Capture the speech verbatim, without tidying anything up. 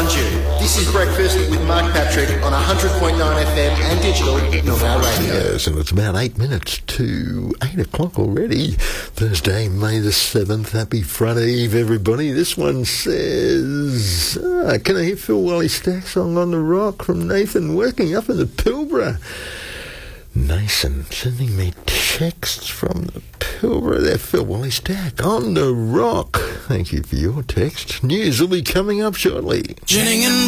on June. This is Breakfast with Mark Patrick on one hundred point nine F M and digital Normal Radio. Yes, and it's about eight minutes to eight o'clock already. Thursday, May the seventh. Happy Friday Eve, everybody. This one says, ah, can I hear Phil Wally Stack song On the Rock from Nathan working up in the Pilbara? Nathan sending me texts from the Pilbara there. Phil Wally Stack on the Rock. Thank you for your text. News will be coming up shortly.